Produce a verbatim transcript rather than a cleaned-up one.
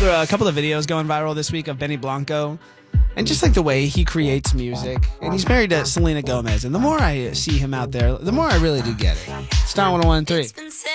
there are a couple of videos going viral this week of Benny Blanco, and just like the way he creates music. And he's married to Selena Gomez. And the more I see him out there, the more I really do get it. Star one oh one point three.